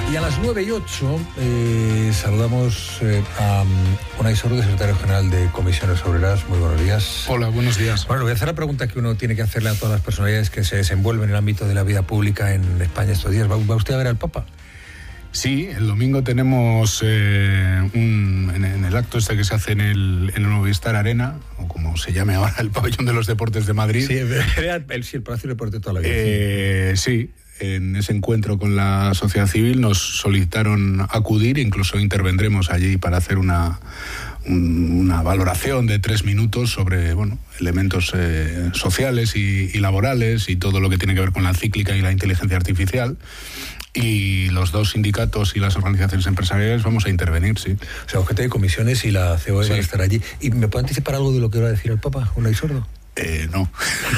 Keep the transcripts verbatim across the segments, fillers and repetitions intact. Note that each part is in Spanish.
Y a las nueve y ocho eh, saludamos eh, a Unai Sordo, secretario general de Comisiones Obreras. Muy buenos días. Hola, buenos días. Bueno, voy a hacer la pregunta que uno tiene que hacerle a todas las personalidades que se desenvuelven en el ámbito de la vida pública en España estos días. ¿Va, va usted a ver al Papa? Sí, el domingo tenemos eh, un, en, en el acto este que se hace en el, en el Movistar Arena, o como se llame ahora, el Pabellón de los Deportes de Madrid. Sí, el, sí, el Palacio de Deporte de toda la vida. Eh, sí. En ese encuentro con la sociedad civil nos solicitaron acudir, incluso intervendremos allí para hacer una, un, una valoración de tres minutos sobre bueno, elementos eh, sociales y, y laborales y todo lo que tiene que ver con la encíclica y la inteligencia artificial. Y los dos sindicatos y las organizaciones empresariales vamos a intervenir, sí. O sea, objeto de comisiones y la C O E sí. van a estar allí. ¿Y me puede anticipar algo de lo que va a decir el Papa, Unai Sordo? Eh, no.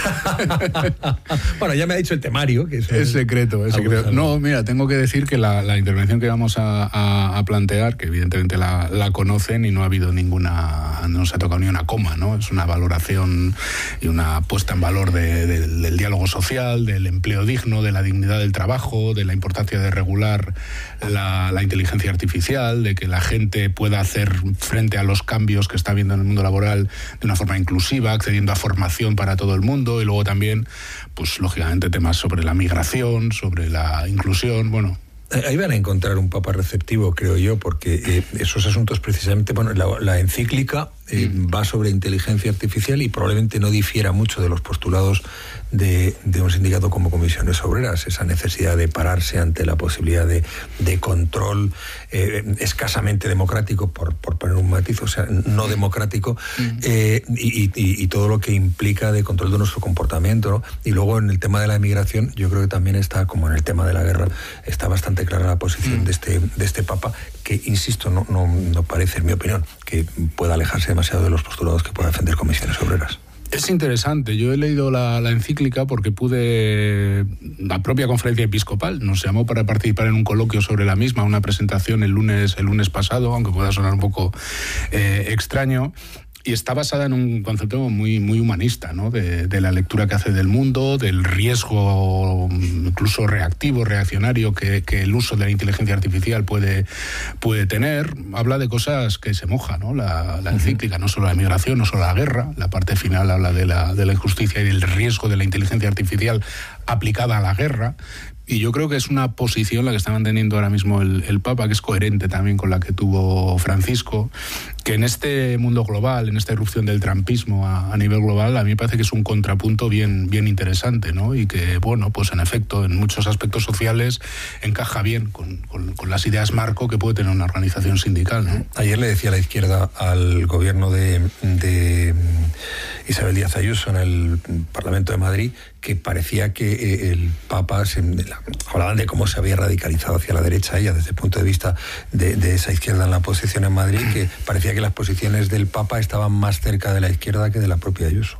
Bueno, ya me ha dicho el temario. Que es, es secreto, es secreto. No, mira, tengo que decir que la, la intervención que vamos a, a, a plantear, que evidentemente la, la conocen y no ha habido ninguna, no se ha tocado ni una coma, ¿no? Es una valoración y una puesta en valor de, de, del diálogo social, del empleo digno, de la dignidad del trabajo, de la importancia de regular la, la inteligencia artificial, de que la gente pueda hacer frente a los cambios que está habiendo en el mundo laboral de una forma inclusiva, accediendo a formación para todo el mundo, y luego también, pues lógicamente, temas sobre la migración, sobre la inclusión, bueno. Ahí van a encontrar un Papa receptivo, creo yo, porque eh, esos asuntos precisamente, bueno, la, la encíclica eh, mm. va sobre inteligencia artificial y probablemente no difiera mucho de los postulados de, de un sindicato como Comisiones Obreras, esa necesidad de pararse ante la posibilidad de, de control eh, escasamente democrático, por, por poner un matiz, o sea, no democrático, mm. eh, y, y, y todo lo que implica de control de nuestro comportamiento, ¿no? Y luego en el tema de la emigración, yo creo que también está, como en el tema de la guerra, está bastante clara la posición mm. de este de este Papa, que, insisto, no, no, no parece, en mi opinión, que pueda alejarse demasiado de los postulados que pueda defender Comisiones Obreras. Es interesante, yo he leído la, la encíclica porque pude, la propia conferencia episcopal nos llamó para participar en un coloquio sobre la misma, una presentación el lunes, el lunes pasado, aunque pueda sonar un poco eh, extraño. Y está basada en un concepto muy, muy humanista, ¿no? De, de la lectura que hace del mundo, del riesgo incluso reactivo, reaccionario que, que el uso de la inteligencia artificial puede, puede tener. Habla de cosas que se moja, ¿no? La, la encíclica, no solo la migración, no solo la guerra. La parte final habla de la, de la injusticia y del riesgo de la inteligencia artificial aplicada a la guerra. Y yo creo que es una posición la que está manteniendo ahora mismo el, el Papa, que es coherente también con la que tuvo Francisco, que en este mundo global, en esta irrupción del trumpismo a, a nivel global, a mí me parece que es un contrapunto bien, bien interesante, ¿no? Y que, bueno, pues en efecto, en muchos aspectos sociales encaja bien con, con, con las ideas marco que puede tener una organización sindical, ¿no? Ayer le decía la izquierda al gobierno de, de Isabel Díaz Ayuso en el Parlamento de Madrid que parecía que el Papa se, hablaban de cómo se había radicalizado hacia la derecha ella desde el punto de vista de, de esa izquierda en la oposición en Madrid, que parecía que las posiciones del Papa estaban más cerca de la izquierda que de la propia Ayuso.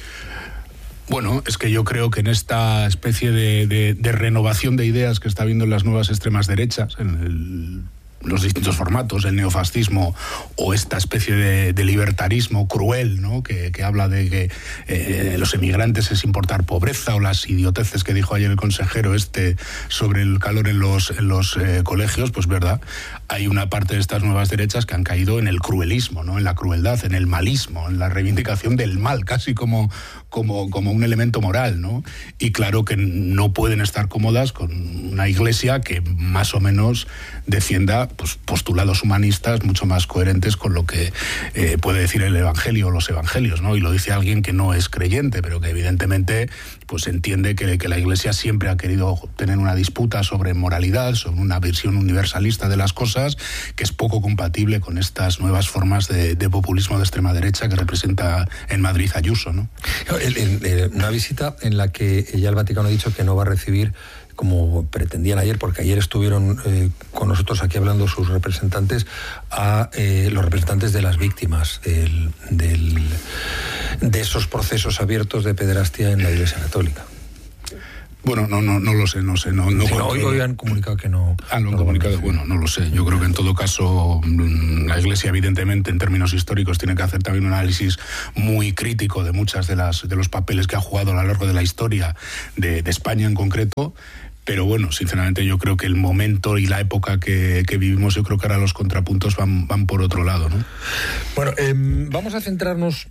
Bueno, es que yo creo que en esta especie de, de, de renovación de ideas que está habiendo en las nuevas extremas derechas, en el los distintos formatos, el neofascismo o esta especie de, de libertarismo cruel, ¿no? que, que habla de que eh, los emigrantes es importar pobreza, o las idioteces que dijo ayer el consejero este sobre el calor en los, en los eh, colegios, pues verdad, hay una parte de estas nuevas derechas que han caído en el cruelismo, ¿no? En la crueldad, en el malismo, en la reivindicación del mal, casi como, como, como un elemento moral, ¿no? Y claro que no pueden estar cómodas con una iglesia que más o menos defienda pues, postulados humanistas mucho más coherentes con lo que eh, puede decir el Evangelio o los Evangelios, ¿no? Y lo dice alguien que no es creyente, pero que evidentemente pues entiende que, que la Iglesia siempre ha querido tener una disputa sobre moralidad, sobre una visión universalista de las cosas, que es poco compatible con estas nuevas formas de, de populismo de extrema derecha que representa en Madrid Ayuso, ¿no? El, el, el, una visita en la que ya el Vaticano ha dicho que no va a recibir, como pretendían ayer, porque ayer estuvieron eh, con nosotros aquí hablando sus representantes, a eh, los representantes de las víctimas del, del, de esos procesos abiertos de pederastia en la Iglesia Católica. Bueno, no, no, no lo sé, no sé. No, no sí, hoy, hoy han comunicado que no. Ah, lo han no comunicado, no, bueno, no lo sé. Yo creo que en todo caso la Iglesia, evidentemente, en términos históricos, tiene que hacer también un análisis muy crítico de muchas de las de los papeles que ha jugado a lo largo de la historia de, de España en concreto. pero bueno, sinceramente yo creo que el momento y la época que, que vivimos, yo creo que ahora los contrapuntos van, van por otro lado, ¿no? Bueno, eh, vamos a centrarnos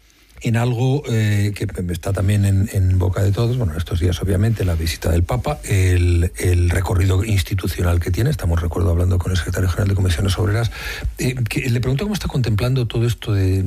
en algo eh, que está también en, en boca de todos. Bueno, estos días obviamente la visita del Papa, el, el recorrido institucional que tiene. Estamos, recuerdo, hablando con el secretario general de Comisiones Obreras, eh, que le pregunto cómo está contemplando todo esto de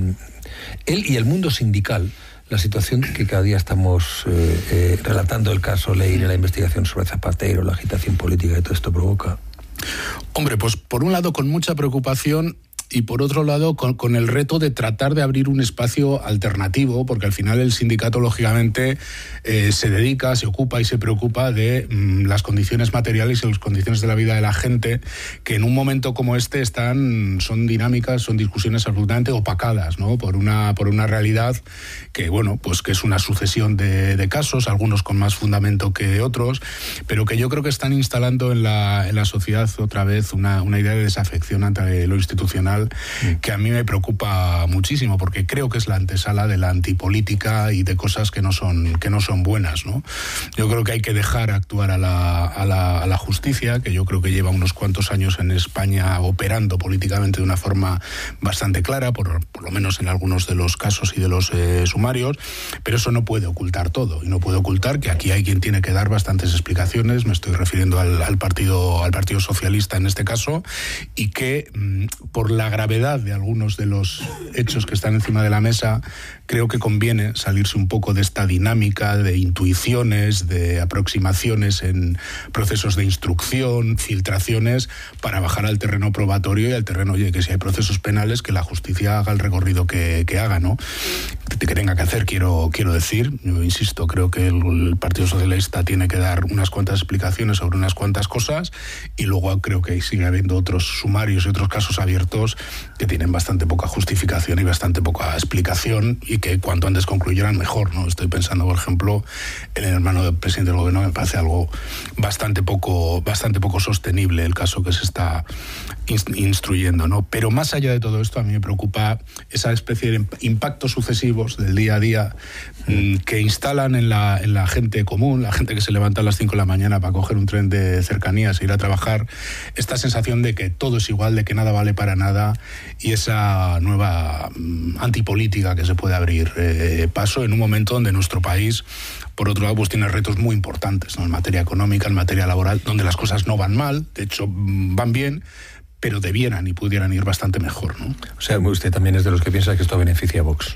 él y el mundo sindical, la situación que cada día estamos eh, eh, relatando, el caso Leire, la investigación sobre Zapatero, la agitación política que todo esto provoca. Hombre, pues por un lado con mucha preocupación, y por otro lado con, con el reto de tratar de abrir un espacio alternativo, porque al final el sindicato lógicamente eh, se dedica, se ocupa y se preocupa de mmm, las condiciones materiales y las condiciones de la vida de la gente, que en un momento como este están, son dinámicas, son discusiones absolutamente opacadas, ¿no? Por una, por una realidad que, bueno, pues que es una sucesión de, de casos, algunos con más fundamento que otros, pero que yo creo que están instalando en la, en la sociedad otra vez una, una idea de desafección ante lo institucional, que a mí me preocupa muchísimo, porque creo que es la antesala de la antipolítica y de cosas que no son, que no son buenas, ¿no? Yo creo que hay que dejar actuar a la, a la, a la justicia, que yo creo que lleva unos cuantos años en España operando políticamente de una forma bastante clara, por, por lo menos en algunos de los casos y de los eh, sumarios, pero eso no puede ocultar todo, y no puede ocultar que aquí hay quien tiene que dar bastantes explicaciones. Me estoy refiriendo al, al, partido, al Partido Socialista en este caso, y que mmm, por la gravedad de algunos de los hechos que están encima de la mesa, creo que conviene salirse un poco de esta dinámica de intuiciones, de aproximaciones en procesos de instrucción, filtraciones, para bajar al terreno probatorio y al terreno, oye, que si hay procesos penales, que la justicia haga el recorrido que, que haga, ¿no? Que tenga que hacer, quiero, quiero decir. Yo insisto, creo que el, el Partido Socialista tiene que dar unas cuantas explicaciones sobre unas cuantas cosas, y luego creo que sigue habiendo otros sumarios y otros casos abiertos que tienen bastante poca justificación y bastante poca explicación, y que cuanto antes concluyeran mejor, ¿no? Estoy pensando, por ejemplo, en el hermano del presidente del gobierno. Me parece algo bastante poco, bastante poco sostenible el caso que se está instruyendo, ¿no? Pero más allá de todo esto, a mí me preocupa esa especie de impactos sucesivos del día a día mmm, que instalan en la, en la gente común, la gente que se levanta a las cinco de la mañana para coger un tren de cercanías e ir a trabajar, esta sensación de que todo es igual, de que nada vale para nada, y esa nueva mmm, antipolítica que se puede abrir eh, paso en un momento donde nuestro país, por otro lado, pues tiene retos muy importantes, ¿no? En materia económica, en materia laboral, donde las cosas no van mal, de hecho van bien, pero debieran y pudieran ir bastante mejor, ¿no? O sea, usted también es de los que piensa que esto beneficia a Vox.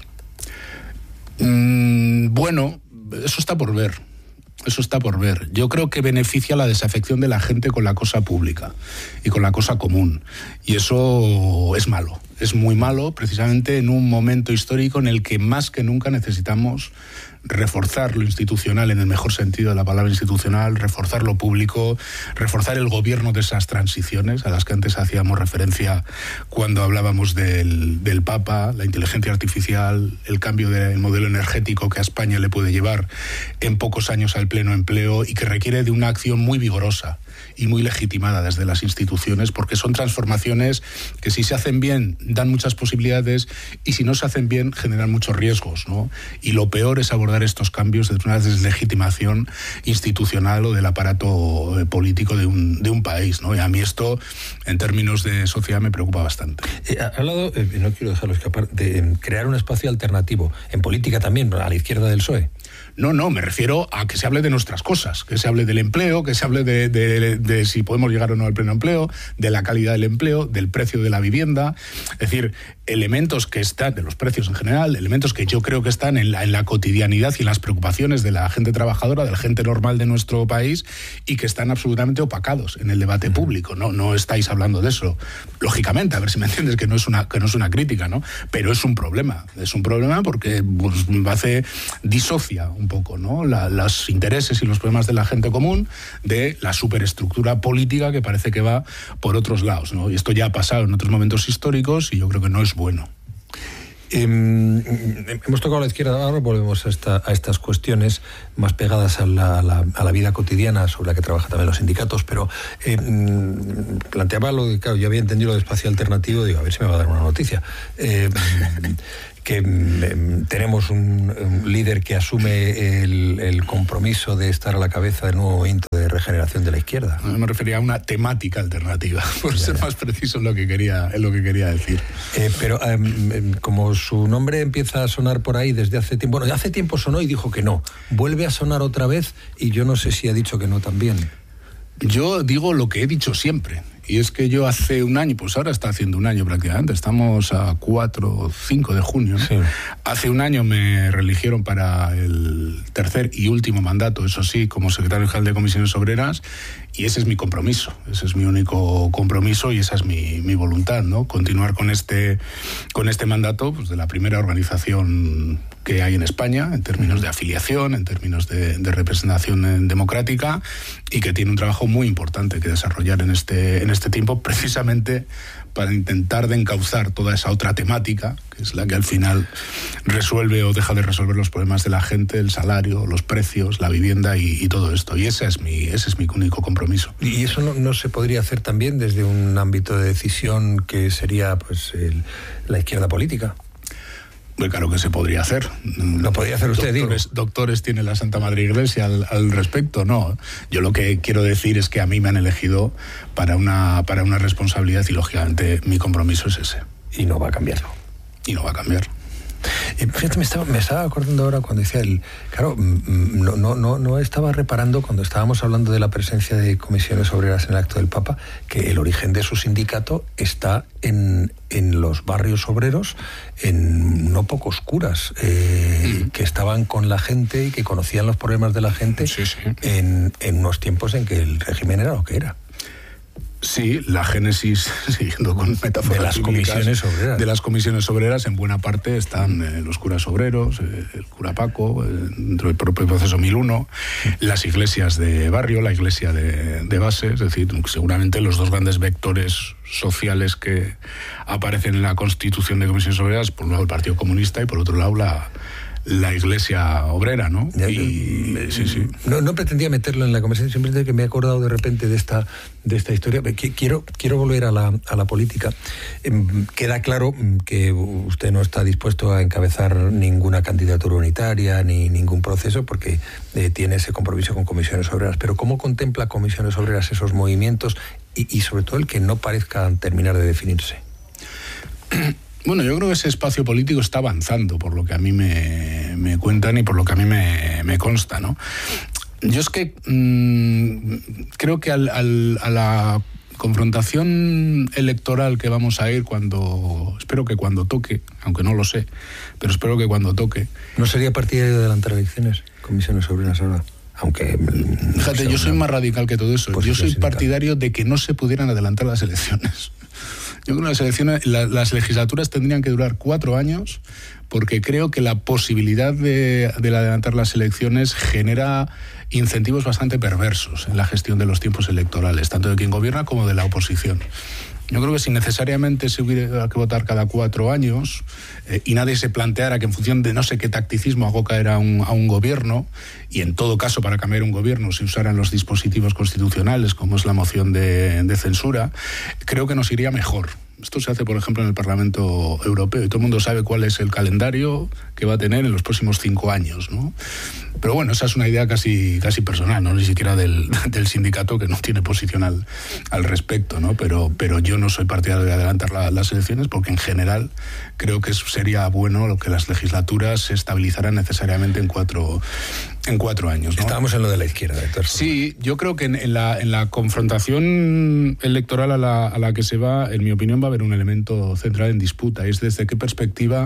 Mm, bueno, eso está por ver. Eso está por ver. Yo creo que beneficia la desafección de la gente con la cosa pública y con la cosa común. Y eso es malo. Es muy malo, precisamente en un momento histórico en el que más que nunca necesitamos reforzar lo institucional, en el mejor sentido de la palabra institucional, reforzar lo público, reforzar el gobierno de esas transiciones a las que antes hacíamos referencia cuando hablábamos del, del Papa, la inteligencia artificial, el cambio del modelo energético que a España le puede llevar en pocos años al pleno empleo, y que requiere de una acción muy vigorosa y muy legitimada desde las instituciones, porque son transformaciones que, si se hacen bien, dan muchas posibilidades, y si no se hacen bien, generan muchos riesgos, ¿no? Y lo peor es abordar estos cambios desde una deslegitimación institucional o del aparato político de un, de un país, ¿no? Y a mí esto, en términos de sociedad, me preocupa bastante. Eh, ha hablado, eh, no quiero dejarlo escapar, de crear un espacio alternativo, en política también, a la izquierda del P S O E. No, no, me refiero a que se hable de nuestras cosas, que se hable del empleo, que se hable de, de, de, de si podemos llegar o no al pleno empleo, de la calidad del empleo, del precio de la vivienda. Es decir, elementos que están, de los precios en general, elementos que yo creo que están en la, en la cotidianidad y en las preocupaciones de la gente trabajadora, de la gente normal de nuestro país, y que están absolutamente opacados en el debate público. No, no estáis hablando de eso, lógicamente, a ver si me entiendes, que no es una, que no es una crítica, ¿no? Pero es un problema, es un problema porque pues, hace, disocia un poco, ¿no? La, los intereses y los problemas de la gente común de la superestructura política que parece que va por otros lados, ¿no? Y esto ya ha pasado en otros momentos históricos, y yo creo que no es bueno. Eh, hemos tocado a la izquierda, ahora volvemos a, esta, a estas cuestiones más pegadas a la, a, la, a la vida cotidiana, sobre la que trabajan también los sindicatos, pero eh, planteaba lo que, claro, yo había entendido lo de espacio alternativo, digo, a ver si me va a dar una noticia. Eh, que mm, tenemos un, un líder que asume el, el compromiso de estar a la cabeza del nuevo movimiento de regeneración de la izquierda. No, me refería a una temática alternativa, por ya, ser ya. más preciso en lo que quería, en lo que quería decir. Eh, pero eh, como su nombre empieza a sonar por ahí desde hace tiempo, bueno, hace tiempo sonó y dijo que no, vuelve a sonar otra vez y yo no sé si ha dicho que no también. Yo digo lo que he dicho siempre. Y es que yo hace un año, pues ahora está haciendo un año prácticamente, estamos a cuatro o cinco de junio, ¿no? Sí. Hace un año me reeligieron para el tercer y último mandato, eso sí, como secretario general de Comisiones Obreras, y ese es mi compromiso, ese es mi único compromiso y esa es mi, mi voluntad, ¿no? Continuar con este, con este mandato, pues, de la primera organización que hay en España, en términos de afiliación, en términos de, de representación democrática, y que tiene un trabajo muy importante que desarrollar en este, en este tiempo, precisamente para intentar de encauzar toda esa otra temática, que es la que al final resuelve o deja de resolver los problemas de la gente, el salario, los precios, la vivienda y, y todo esto. Y ese es mi, ese es mi único compromiso. ¿Y eso no, no se podría hacer también desde un ámbito de decisión que sería pues el, la izquierda política? Pues claro que se podría hacer. ¿Lo podría hacer usted, doctores, digo? Doctores tiene la Santa Madre Iglesia al, al respecto, no. Yo lo que quiero decir es que a mí me han elegido para una, para una responsabilidad y, lógicamente, mi compromiso es ese. Y no va a cambiarlo. Y no va a cambiar. Eh, fíjate, me estaba, me estaba acordando ahora cuando decía el... Claro, no, no, no, no estaba reparando cuando estábamos hablando de la presencia de comisiones obreras en el acto del Papa, que el origen de su sindicato está en, en los barrios obreros, en no pocos curas, eh, mm. que estaban con la gente y que conocían los problemas de la gente sí, sí. En, en unos tiempos en que el régimen era lo que era. Sí, la génesis, siguiendo con metáforas de las comisiones obreras. De las comisiones obreras, en buena parte están eh, los curas obreros, eh, el cura Paco, eh, dentro del propio proceso mil uno, las iglesias de barrio, la iglesia de, de base, es decir, seguramente los dos grandes vectores sociales que aparecen en la constitución de comisiones obreras, por un lado el Partido Comunista y por otro lado la... la iglesia obrera, ¿no? Ya, y, no, sí, sí. No, no pretendía meterlo en la conversación, simplemente que me he acordado de repente de esta, de esta historia. Quiero, quiero volver a la, a la política. Eh, queda claro que usted no está dispuesto a encabezar ninguna candidatura unitaria ni ningún proceso porque eh, tiene ese compromiso con comisiones obreras. Pero ¿cómo contempla comisiones obreras esos movimientos y, y sobre todo el que no parezcan terminar de definirse? Bueno, yo creo que ese espacio político está avanzando, por lo que a mí me, me cuentan y por lo que a mí me, me consta, ¿no? Yo es que mmm, creo que al, al, a la confrontación electoral que vamos a ir cuando, espero que cuando toque, aunque no lo sé, pero espero que cuando toque... ¿No sería partidario de adelantar elecciones, comisiones obreras ahora? Aunque... Fíjate, yo soy más radical que todo eso. Yo soy partidario de que no se pudieran adelantar las elecciones. Yo creo que las elecciones, la, las legislaturas tendrían que durar cuatro años porque creo que la posibilidad de, de adelantar las elecciones genera incentivos bastante perversos en la gestión de los tiempos electorales, tanto de quien gobierna como de la oposición. Yo creo que si necesariamente se hubiera que votar cada cuatro años eh, y nadie se planteara que en función de no sé qué tacticismo hago caer a un, a un gobierno, y en todo caso para cambiar un gobierno se usaran los dispositivos constitucionales como es la moción de, de censura, creo que nos iría mejor. Esto se hace, por ejemplo, en el Parlamento Europeo y todo el mundo sabe cuál es el calendario que va a tener en los próximos cinco años, ¿no? Pero bueno, esa es una idea casi, casi personal, no ni siquiera del, del sindicato, que no tiene posición al, al respecto, ¿no? Pero, pero yo no soy partidario de adelantar la, las elecciones porque en general creo que sería bueno lo que las legislaturas se estabilizaran necesariamente en cuatro, en cuatro años, ¿no? Estábamos en lo de la izquierda, Héctor. Sí, yo creo que en, en, la, en la confrontación electoral a la, a la que se va, en mi opinión, va a haber un elemento central en disputa, y es desde qué perspectiva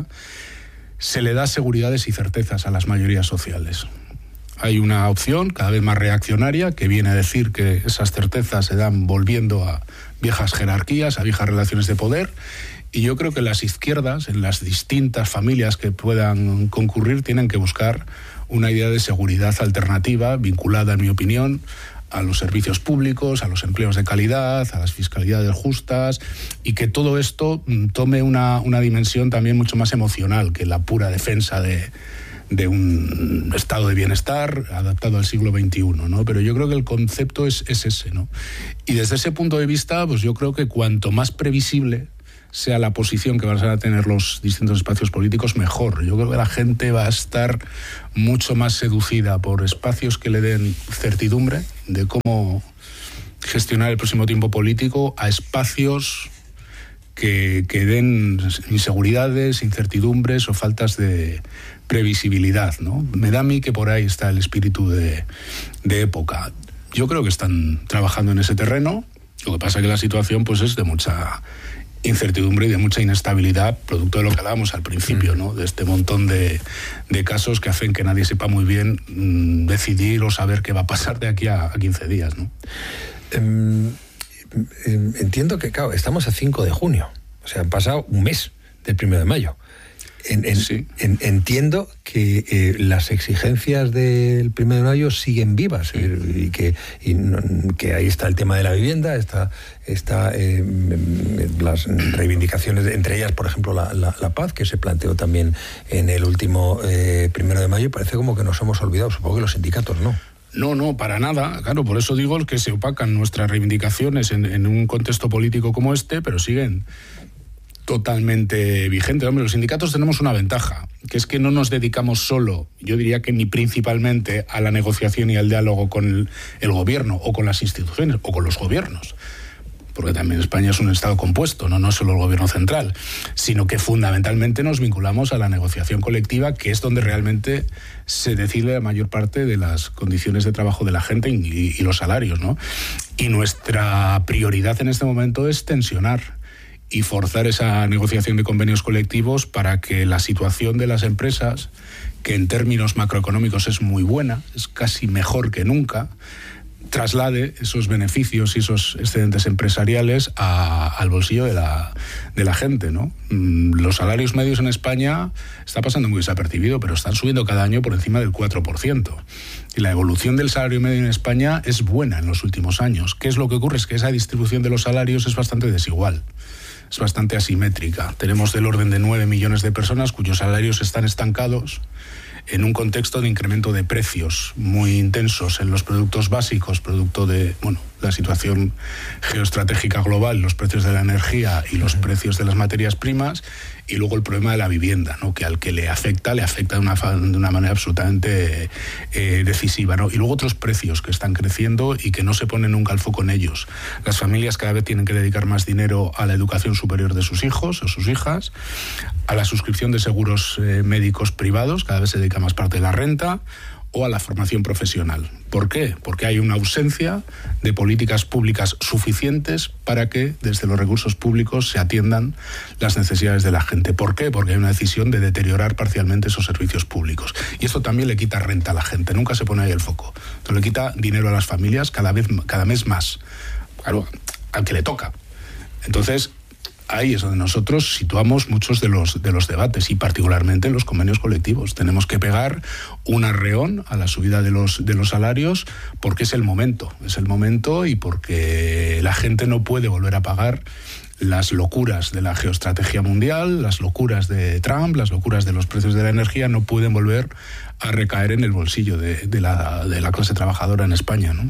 se le da seguridades y certezas a las mayorías sociales. Hay una opción cada vez más reaccionaria que viene a decir que esas certezas se dan volviendo a viejas jerarquías, a viejas relaciones de poder, y yo creo que las izquierdas, en las distintas familias que puedan concurrir, tienen que buscar una idea de seguridad alternativa vinculada, en mi opinión, a los servicios públicos, a los empleos de calidad, a las fiscalidades justas, y que todo esto tome una, una dimensión también mucho más emocional que la pura defensa de, de un estado de bienestar adaptado al siglo veintiuno, ¿no? Pero yo creo que el concepto es, es ese, ¿no? Y desde ese punto de vista, pues yo creo que cuanto más previsible sea la posición que van a tener los distintos espacios políticos, mejor. Yo creo que la gente va a estar mucho más seducida por espacios que le den certidumbre de cómo gestionar el próximo tiempo político a espacios que, que den inseguridades, incertidumbres o faltas de previsibilidad, ¿no? Me da a mí que por ahí está el espíritu de, de época. Yo creo que están trabajando en ese terreno. Lo que pasa es que la situación pues, es de mucha incertidumbre y de mucha inestabilidad, producto de lo que hablábamos al principio, ¿no? De este montón de, de casos que hacen que nadie sepa muy bien mmm, decidir o saber qué va a pasar de aquí a, a quince días, ¿no? Um, entiendo que, claro, estamos a cinco de junio, o sea, han pasado un mes del primero de mayo. En, en, sí. en, entiendo que eh, las exigencias del primero de mayo siguen vivas eh, y, que, y no, que ahí está el tema de la vivienda, está, está eh, las reivindicaciones, entre ellas, por ejemplo, la, la, la paz, que se planteó también en el último eh, primero de mayo, y parece como que nos hemos olvidado, supongo que los sindicatos no. No, no, para nada. Claro, por eso digo que se opacan nuestras reivindicaciones en, en un contexto político como este, pero siguen totalmente vigente. Hombre, los sindicatos tenemos una ventaja, que es que no nos dedicamos solo, yo diría que ni principalmente, a la negociación y al diálogo con el, el gobierno o con las instituciones o con los gobiernos, porque también España es un Estado compuesto, no, no solo el gobierno central, sino que fundamentalmente nos vinculamos a la negociación colectiva, que es donde realmente se decide la mayor parte de las condiciones de trabajo de la gente y, y los salarios, ¿no? Y nuestra prioridad en este momento es tensionar y forzar esa negociación de convenios colectivos para que la situación de las empresas, que en términos macroeconómicos es muy buena, es casi mejor que nunca, traslade esos beneficios y esos excedentes empresariales a, al bolsillo de la, de la gente, ¿no? Los salarios medios en España está pasando muy desapercibido, pero están subiendo cada año por encima del cuatro por ciento. Y la evolución del salario medio en España es buena en los últimos años. ¿Qué es lo que ocurre? Es que esa distribución de los salarios es bastante desigual. Es bastante asimétrica. Tenemos del orden de nueve millones de personas cuyos salarios están estancados en un contexto de incremento de precios muy intensos en los productos básicos, producto de, bueno, la situación geoestratégica global, los precios de la energía y los precios de las materias primas, y luego el problema de la vivienda, ¿no? Que al que le afecta, le afecta de una, de una manera absolutamente eh, decisiva, ¿no? Y luego otros precios que están creciendo y que no se pone nunca el foco en ellos. Las familias cada vez tienen que dedicar más dinero a la educación superior de sus hijos o sus hijas, a la suscripción de seguros eh, médicos privados, cada vez se dedica más parte de la renta, o a la formación profesional. ¿Por qué? Porque hay una ausencia de políticas públicas suficientes para que desde los recursos públicos se atiendan las necesidades de la gente. ¿Por qué? Porque hay una decisión de deteriorar parcialmente esos servicios públicos. Y esto también le quita renta a la gente, nunca se pone ahí el foco. Entonces le quita dinero a las familias cada vez, cada mes más. Claro, al que le toca. Entonces, ahí es donde nosotros situamos muchos de los, de los debates, y particularmente en los convenios colectivos. Tenemos que pegar un arreón a la subida de los, de los salarios, porque es el momento, es el momento y porque la gente no puede volver a pagar las locuras de la geoestrategia mundial, las locuras de Trump, las locuras de los precios de la energía, no pueden volver a recaer en el bolsillo de, de, la, de la clase trabajadora en España, ¿no?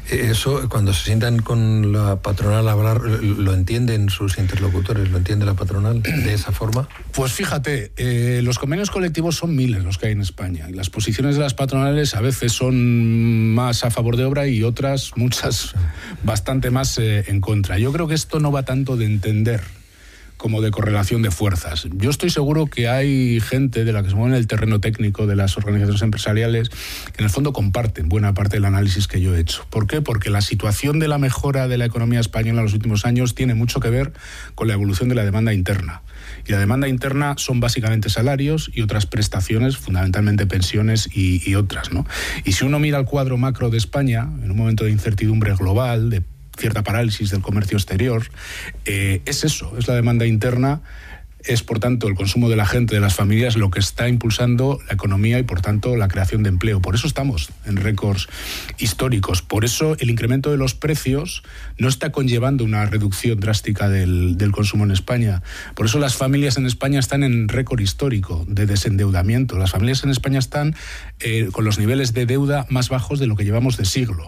Eso, cuando se sientan con la patronal a hablar, ¿lo entienden sus interlocutores? ¿Lo entiende la patronal de esa forma? Pues fíjate, eh, los convenios colectivos son miles los que hay en España, y las posiciones de las patronales a veces son más a favor de obra y otras, muchas, bastante más eh, en contra. Yo creo que esto no va tanto de entender como de correlación de fuerzas. Yo estoy seguro que hay gente de la que se mueve en el terreno técnico de las organizaciones empresariales que en el fondo comparten buena parte del análisis que yo he hecho. ¿Por qué? Porque la situación de la mejora de la economía española en los últimos años tiene mucho que ver con la evolución de la demanda interna. Y la demanda interna son básicamente salarios y otras prestaciones, fundamentalmente pensiones y, y otras, ¿no? Y si uno mira el cuadro macro de España, en un momento de incertidumbre global, de cierta parálisis del comercio exterior, eh, es eso, es la demanda interna, es por tanto el consumo de la gente, de las familias, lo que está impulsando la economía y por tanto la creación de empleo. Por eso estamos en récords históricos, por eso el incremento de los precios no está conllevando una reducción drástica del, del consumo en España. Por eso las familias en España están en récord histórico de desendeudamiento. Las familias en España están eh, con los niveles de deuda más bajos de lo que llevamos de siglo.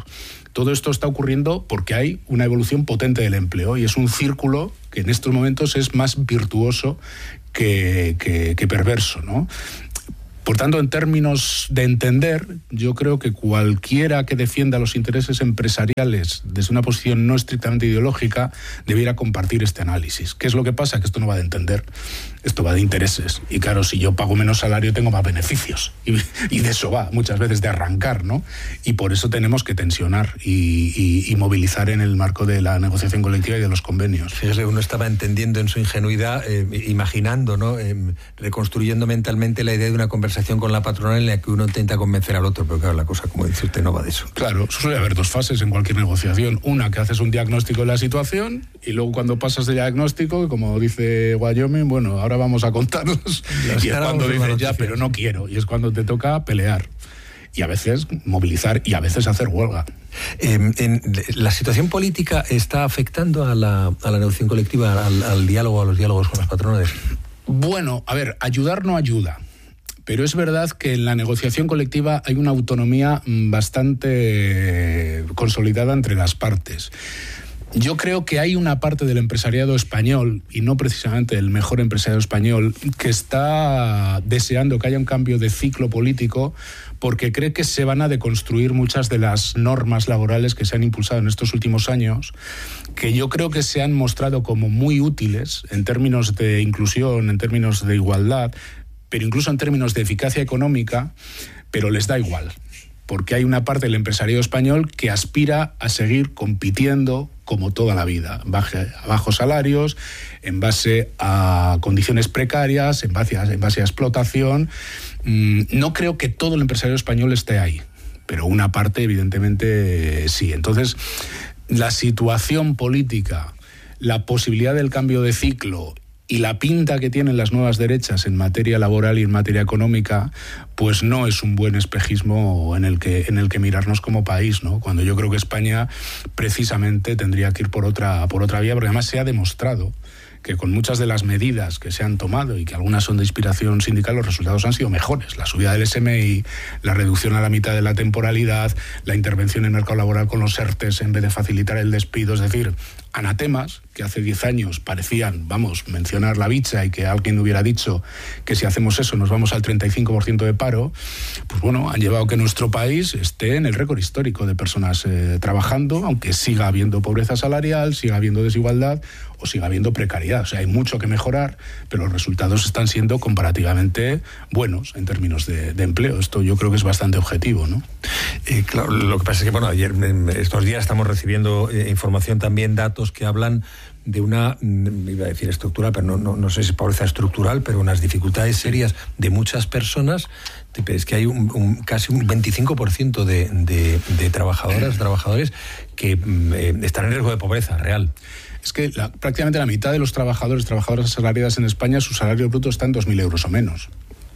Todo esto está ocurriendo porque hay una evolución potente del empleo y es un círculo que en estos momentos es más virtuoso que, que, que perverso, ¿no? Por tanto, en términos de entender, yo creo que cualquiera que defienda los intereses empresariales desde una posición no estrictamente ideológica debiera compartir este análisis. ¿Qué es lo que pasa? Que esto no va de entender, esto va de intereses. Y claro, si yo pago menos salario, tengo más beneficios. Y, y de eso va, muchas veces de arrancar, ¿no? Y por eso tenemos que tensionar y, y, y movilizar en el marco de la negociación colectiva y de los convenios. Fíjese, uno estaba entendiendo en su ingenuidad, eh, imaginando, ¿no? Eh, reconstruyendo mentalmente la idea de una conversación con la patronal en la que uno intenta convencer al otro, pero claro, la cosa, como dice usted, no va de eso. Claro, suele haber dos fases en cualquier negociación. Una, que haces un diagnóstico de la situación, y luego cuando pasas de diagnóstico, como dice Wyoming, bueno, ahora vamos a contarlos. Las y es cuando dices, ya, pero no quiero. Y es cuando te toca pelear. Y a veces movilizar y a veces hacer huelga. Eh, en, ¿La situación política está afectando a la, a la negociación colectiva, al, al diálogo, a los diálogos con las patronales? Bueno, a ver, ayudar no ayuda. Pero es verdad que en la negociación colectiva hay una autonomía bastante consolidada entre las partes. Yo creo que hay una parte del empresariado español, y no precisamente el mejor empresariado español, que está deseando que haya un cambio de ciclo político porque cree que se van a deconstruir muchas de las normas laborales que se han impulsado en estos últimos años, que yo creo que se han mostrado como muy útiles en términos de inclusión, en términos de igualdad, pero incluso en términos de eficacia económica, pero les da igual, porque hay una parte del empresariado español que aspira a seguir compitiendo como toda la vida, a bajos salarios, en base a condiciones precarias, en base a, en base a explotación. No creo que todo el empresariado español esté ahí, pero una parte evidentemente sí. Entonces, la situación política, la posibilidad del cambio de ciclo y la pinta que tienen las nuevas derechas en materia laboral y en materia económica, pues no es un buen espejismo en el que, en el que mirarnos como país, ¿no? Cuando yo creo que España precisamente tendría que ir por otra, por otra vía, porque además se ha demostrado que con muchas de las medidas que se han tomado y que algunas son de inspiración sindical, los resultados han sido mejores. La subida del S M I, la reducción a la mitad de la temporalidad, la intervención en el mercado laboral con los ERTES en vez de facilitar el despido, es decir, anatemas que hace diez años parecían, vamos, mencionar la bicha y que alguien hubiera dicho que si hacemos eso nos vamos al treinta y cinco por ciento de paro, pues bueno, han llevado a que nuestro país esté en el récord histórico de personas eh, trabajando, aunque siga habiendo pobreza salarial, siga habiendo desigualdad o siga habiendo precariedad. O sea, hay mucho que mejorar, pero los resultados están siendo comparativamente buenos en términos de, de empleo. Esto yo creo que es bastante objetivo, ¿no? Eh, claro, lo que pasa es que, bueno, ayer, estos días estamos recibiendo eh, información también, datos que hablan de una, iba a decir estructural, pero no, no, no sé si pobreza estructural, pero unas dificultades serias de muchas personas. Es que hay un, un, casi un veinticinco por ciento de, de, de trabajadoras, trabajadores que eh, están en riesgo de pobreza real. Es que la, prácticamente la mitad de los trabajadores, trabajadoras asalariadas en España, su salario bruto está en dos mil euros o menos.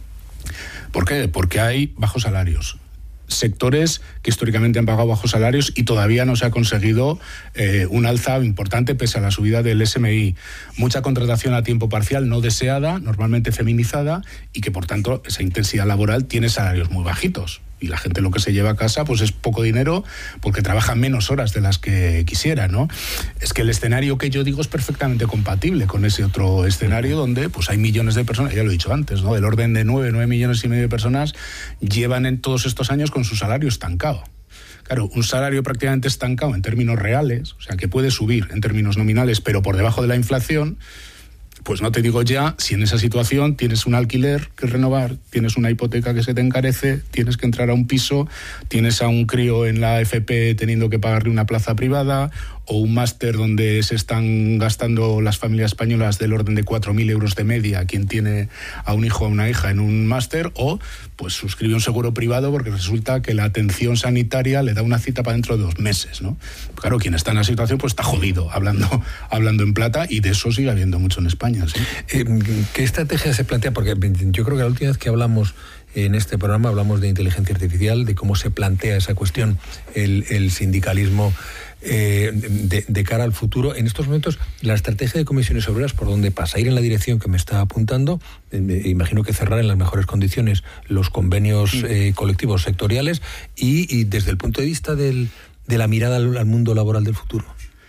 ¿Por qué? Porque hay bajos salarios. Sectores que históricamente han pagado bajos salarios y todavía no se ha conseguido eh, un alza importante pese a la subida del S M I. Mucha contratación a tiempo parcial no deseada, normalmente feminizada, y que por tanto esa intensidad laboral tiene salarios muy bajitos. Y la gente lo que se lleva a casa pues es poco dinero porque trabaja menos horas de las que quisiera, ¿no? Es que el escenario que yo digo es perfectamente compatible con ese otro escenario donde pues hay millones de personas, ya lo he dicho antes, ¿no? Del orden de nueve, nueve millones y medio de personas llevan en todos estos años con su salario estancado. Claro, un salario prácticamente estancado en términos reales, o sea, que puede subir en términos nominales, pero por debajo de la inflación. Pues no te digo ya si en esa situación tienes un alquiler que renovar, tienes una hipoteca que se te encarece, tienes que entrar a un piso, tienes a un crío en la A F P teniendo que pagarle una plaza privada o un máster donde se están gastando las familias españolas del orden de cuatro mil euros de media quien tiene a un hijo o a una hija en un máster, o pues suscribe un seguro privado porque resulta que la atención sanitaria le da una cita para dentro de dos meses, ¿no? Claro, quien está en la situación pues está jodido, hablando, hablando en plata, y de eso sigue habiendo mucho en España, ¿sí? Eh, ¿Qué estrategia se plantea? Porque yo creo que la última vez que hablamos en este programa hablamos de inteligencia artificial, de cómo se plantea esa cuestión, el, el sindicalismo eh, de, de cara al futuro. En estos momentos, la estrategia de comisiones obreras, ¿por dónde pasa? Ir en la dirección que me está apuntando, eh, imagino que cerrar en las mejores condiciones los convenios eh, colectivos sectoriales y, y desde el punto de vista del de la mirada al, al mundo laboral del futuro?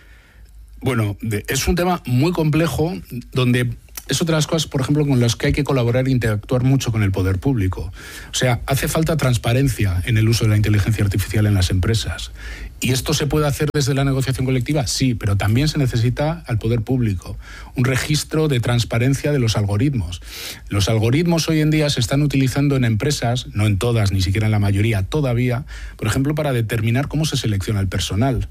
Bueno, de, es un tema muy complejo donde es otra de las cosas, por ejemplo, con las que hay que colaborar e interactuar mucho con el poder público. O sea, hace falta transparencia en el uso de la inteligencia artificial en las empresas. ¿Y esto se puede hacer desde la negociación colectiva? Sí, pero también se necesita al poder público un registro de transparencia de los algoritmos. Los algoritmos hoy en día se están utilizando en empresas, no en todas, ni siquiera en la mayoría todavía, por ejemplo, para determinar cómo se selecciona el personal.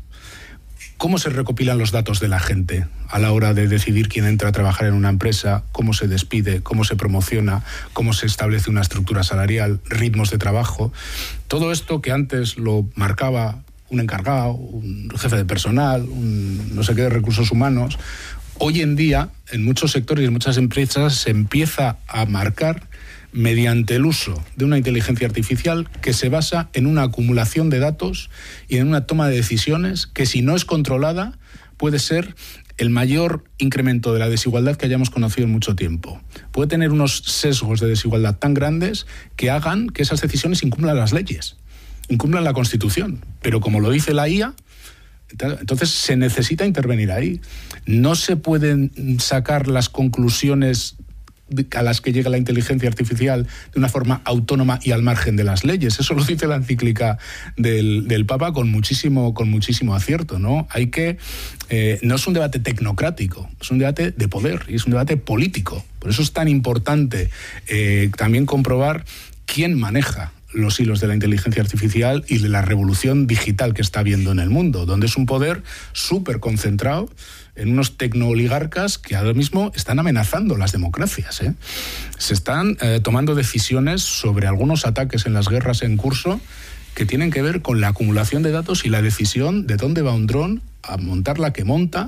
¿Cómo se recopilan los datos de la gente a la hora de decidir quién entra a trabajar en una empresa, cómo se despide, cómo se promociona, cómo se establece una estructura salarial, ritmos de trabajo? Todo esto que antes lo marcaba un encargado, un jefe de personal, un no sé qué de recursos humanos, hoy en día en muchos sectores y en muchas empresas se empieza a marcar mediante el uso de una inteligencia artificial que se basa en una acumulación de datos y en una toma de decisiones que, si no es controlada, puede ser el mayor incremento de la desigualdad que hayamos conocido en mucho tiempo. Puede tener unos sesgos de desigualdad tan grandes que hagan que esas decisiones incumplan las leyes, incumplan la Constitución. Pero como lo dice la I A, entonces se necesita intervenir ahí. No se pueden sacar las conclusiones a las que llega la inteligencia artificial de una forma autónoma y al margen de las leyes. Eso lo dice la encíclica del, del Papa con muchísimo, con muchísimo acierto, ¿no? Hay que... Eh, no es un debate tecnocrático, es un debate de poder y es un debate político. Por eso es tan importante eh, también comprobar quién maneja los hilos de la inteligencia artificial y de la revolución digital que está habiendo en el mundo, donde es un poder súper concentrado en unos tecnooligarcas que ahora mismo están amenazando las democracias, ¿eh? Se están eh, tomando decisiones sobre algunos ataques en las guerras en curso que tienen que ver con la acumulación de datos y la decisión de dónde va un dron a montar la que monta.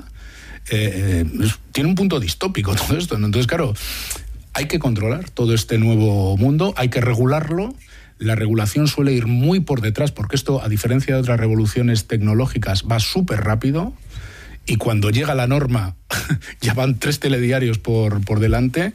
Eh, eh, tiene un punto distópico todo esto, ¿no? Entonces, claro, hay que controlar todo este nuevo mundo, hay que regularlo. La regulación suele ir muy por detrás, porque esto, a diferencia de otras revoluciones tecnológicas, va súper rápido. Y cuando llega la norma, ya van tres telediarios por, por delante,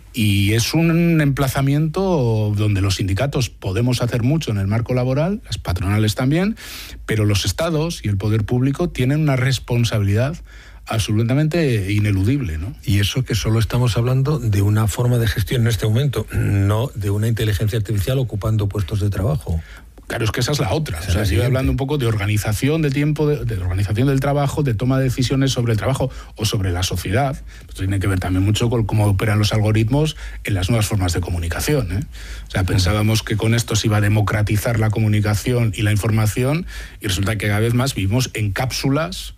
y es un emplazamiento donde los sindicatos podemos hacer mucho en el marco laboral, las patronales también, pero los estados y el poder público tienen una responsabilidad absolutamente ineludible, ¿no? Y eso que solo estamos hablando de una forma de gestión en este momento, no de una inteligencia artificial ocupando puestos de trabajo. Claro, es que esa es la otra. O sea, estoy hablando un poco de organización de tiempo, de, de organización del trabajo, de toma de decisiones sobre el trabajo o sobre la sociedad. Esto tiene que ver también mucho con cómo operan los algoritmos en las nuevas formas de comunicación, ¿eh? O sea, pensábamos que con esto se iba a democratizar la comunicación y la información, y resulta que cada vez más vivimos en cápsulas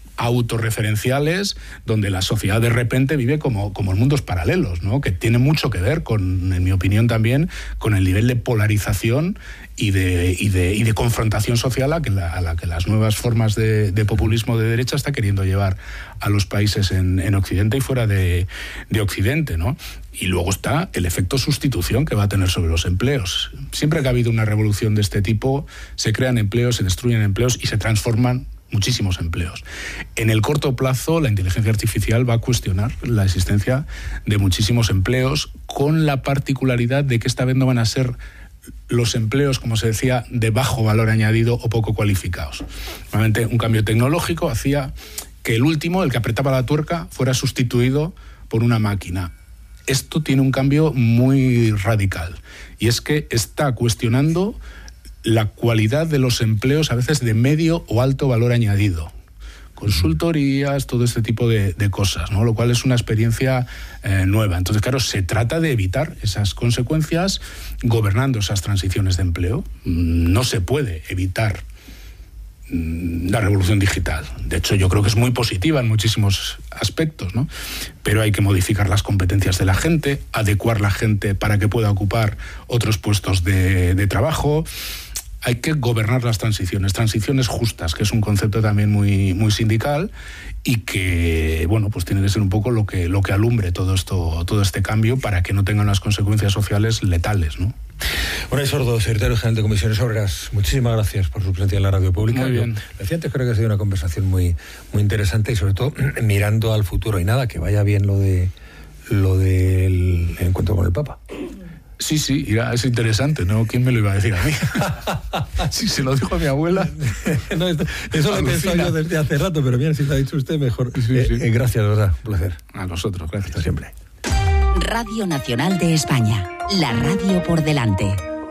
autorreferenciales, donde la sociedad de repente vive como, como en mundos paralelos, ¿no? Que tiene mucho que ver con, en mi opinión también, con el nivel de polarización y de, y de, y de confrontación social a, que la, a la que las nuevas formas de, de populismo de derecha está queriendo llevar a los países en, en Occidente y fuera de, de Occidente, ¿no? Y luego está el efecto sustitución que va a tener sobre los empleos. Siempre que ha habido una revolución de este tipo, se crean empleos, se destruyen empleos y se transforman muchísimos empleos. En el corto plazo, la inteligencia artificial va a cuestionar la existencia de muchísimos empleos, con la particularidad de que esta vez no van a ser los empleos, como se decía, de bajo valor añadido o poco cualificados. Normalmente un cambio tecnológico hacía que el último, el que apretaba la tuerca, fuera sustituido por una máquina. Esto tiene un cambio muy radical, y es que está cuestionando la cualidad de los empleos, a veces de medio o alto valor añadido. Consultorías, todo este tipo de, de cosas, ¿no? Lo cual es una experiencia eh, nueva. Entonces, claro, se trata de evitar esas consecuencias gobernando esas transiciones de empleo. No se puede evitar la revolución digital. De hecho, yo creo que es muy positiva en muchísimos aspectos, ¿no? Pero hay que modificar las competencias de la gente, adecuar la gente para que pueda ocupar otros puestos de, de trabajo. Hay que gobernar las transiciones, transiciones justas, que es un concepto también muy, muy sindical y que, bueno, pues tiene que ser un poco lo que, lo que alumbre todo esto, todo este cambio para que no tengan unas consecuencias sociales letales, ¿no? Unai Sordo, secretario general de Comisiones Obreras, muchísimas gracias por su presencia en la radio pública. Muy bien. Lo decía antes, creo que ha sido una conversación muy, muy interesante y sobre todo mirando al futuro. Y nada, que vaya bien lo de lo del encuentro con el Papa. Sí, sí, es interesante, ¿no? ¿Quién me lo iba a decir a mí? Si se lo dijo a mi abuela. No, esto, eso lo he pensado yo desde hace rato, pero bien, si lo ha dicho usted, mejor. Sí, sí. Eh, eh, gracias, de verdad, un placer. A nosotros, gracias. Hasta siempre. Radio Nacional de España, la radio por delante.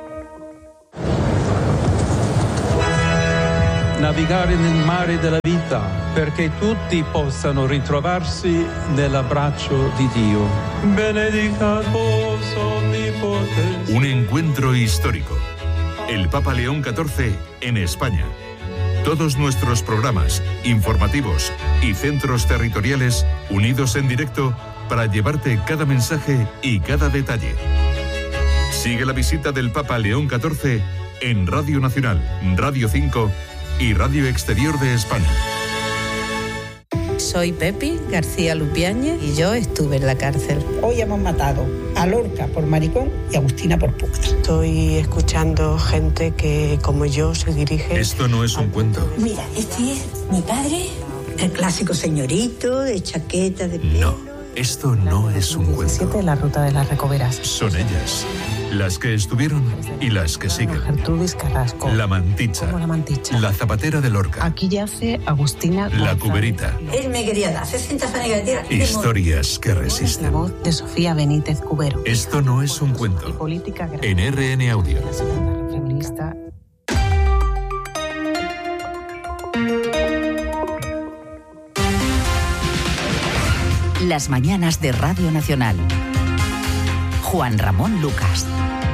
Navigare nel mare della vita perché tutti possano ritrovarsi nell'abbraccio di Dio. Benedicatus omnipotens. Un encuentro histórico. El Papa León catorce en España. Todos nuestros programas, informativos y centros territoriales unidos en directo para llevarte cada mensaje y cada detalle. Sigue la visita del Papa León catorce en Radio Nacional, Radio cinco y Radio Exterior de España. Soy Pepi García Lupiáñez y yo estuve en la cárcel. Hoy hemos matado a Lorca por maricón y a Agustina por puta. Estoy escuchando gente que, como yo, se dirige... Esto no es un cuento. Mira, este es mi padre, el clásico señorito de chaqueta de pelo. No, esto no es un cuento. La ruta de las Recoveras. Son ellas, las que estuvieron y las que siguen. Gertrudis Carrasco. La Manticha. ¿Cómo la Manticha? La Zapatera de Lorca. Aquí yace Agustina La González. Cuberita. Él me quería dar sesenta fanegas de tierra. Historias que La resisten. voz de Sofía Benítez Cubero. Esto no es un Y cuento. política En R N Audio. La segunda feminista. Las mañanas de Radio Nacional. Juan Ramón Lucas.